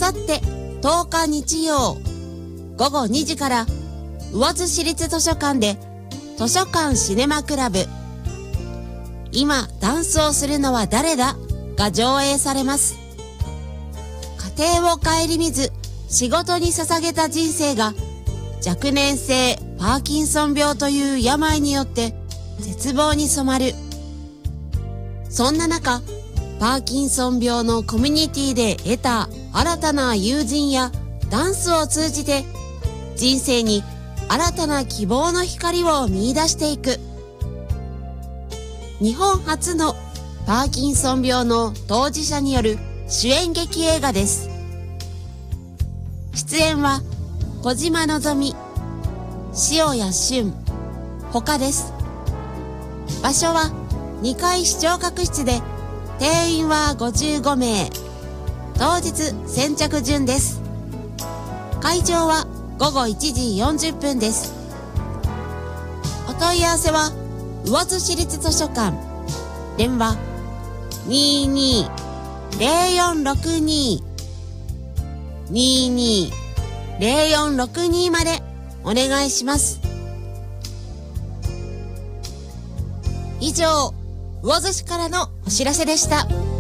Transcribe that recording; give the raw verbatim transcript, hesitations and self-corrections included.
さってとおか日曜ごごにじから魚津市立図書館で図書館シネマクラブ今ダンスをするのは誰だが上映されます。家庭を顧みず仕事に捧げた人生が若年性パーキンソン病という病によって絶望に染まる。そんな中、パーキンソン病のコミュニティで得た新たな友人やダンスを通じて人生に新たな希望の光を見出していく。日本初のパーキンソン病の当事者による主演劇映画です。出演は小島のぞみ、塩谷俊、他です。場所はにかい視聴覚室で定員はごじゅうごめい。当日先着順です。会場はごごいちじよんじゅっぷんです。お問い合わせは魚津市立図書館電話 にーにーぜろよんろくにー にーにーぜろよんろくにーまでお願いします。以上、魚津市からのお知らせでした。